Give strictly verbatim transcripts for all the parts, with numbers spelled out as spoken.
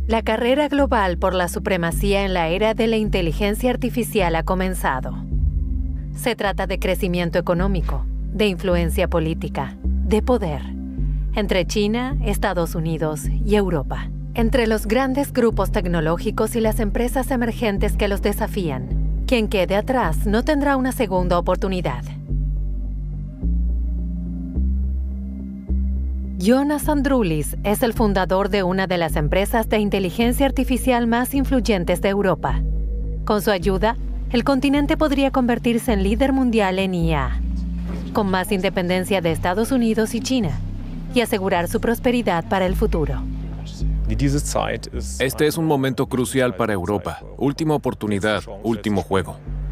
La carrera global por la supremacía en la era de la inteligencia artificial ha comenzado. Se trata de crecimiento económico, de influencia política, de poder, entre China, Estados Unidos y Europa. Entre los grandes grupos tecnológicos y las empresas emergentes que los desafían. Quien quede atrás no tendrá una segunda oportunidad. Jonas Androulis es el fundador de una de las empresas de inteligencia artificial más influyentes de Europa. Con su ayuda, el continente podría convertirse en líder mundial en I A, con más independencia de Estados Unidos y China, y asegurar su prosperidad para el futuro. Este es un momento crucial para Europa. Última oportunidad, último juego.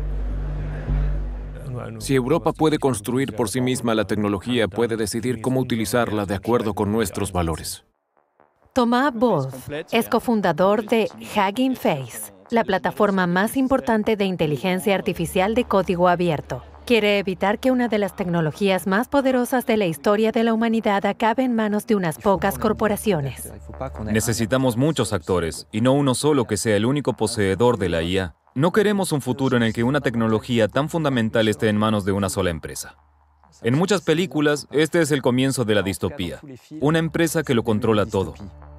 Si Europa puede construir por sí misma la tecnología, puede decidir cómo utilizarla de acuerdo con nuestros valores. Thomas Wolf es cofundador de Hugging Face, la plataforma más importante de inteligencia artificial de código abierto. Quiere evitar que una de las tecnologías más poderosas de la historia de la humanidad acabe en manos de unas pocas corporaciones. Necesitamos muchos actores, y no uno solo que sea el único poseedor de la I A. No queremos un futuro en el que una tecnología tan fundamental esté en manos de una sola empresa. En muchas películas, este es el comienzo de la distopía. Una empresa que lo controla todo.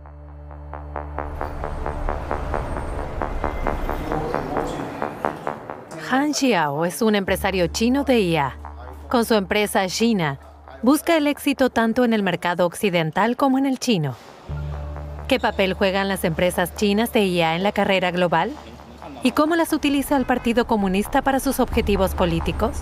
Han Xiao es un empresario chino de I A. Con su empresa Xina, busca el éxito tanto en el mercado occidental como en el chino. ¿Qué papel juegan las empresas chinas de I A en la carrera global? ¿Y cómo las utiliza el Partido Comunista para sus objetivos políticos?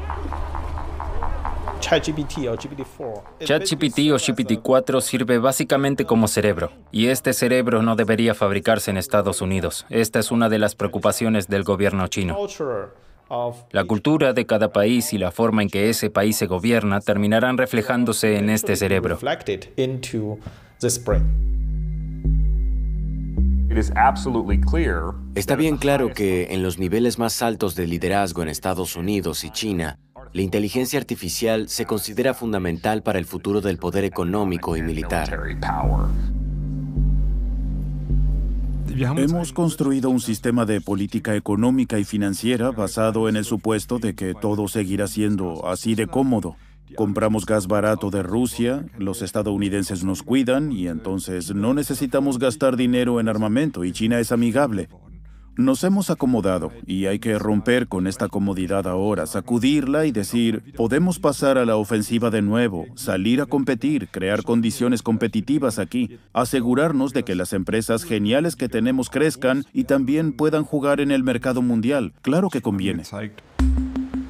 ChatGPT o G P T cuatro sirve básicamente como cerebro, y este cerebro no debería fabricarse en Estados Unidos. Esta es una de las preocupaciones del gobierno chino. La cultura de cada país y la forma en que ese país se gobierna terminarán reflejándose en este cerebro. Está bien claro que en los niveles más altos de liderazgo en Estados Unidos y China, la inteligencia artificial se considera fundamental para el futuro del poder económico y militar. Hemos construido un sistema de política económica y financiera basado en el supuesto de que todo seguirá siendo así de cómodo. Compramos gas barato de Rusia, los estadounidenses nos cuidan y entonces no necesitamos gastar dinero en armamento y China es amigable. Nos hemos acomodado y hay que romper con esta comodidad ahora, sacudirla y decir, podemos pasar a la ofensiva de nuevo, salir a competir, crear condiciones competitivas aquí, asegurarnos de que las empresas geniales que tenemos crezcan y también puedan jugar en el mercado mundial. Claro que conviene.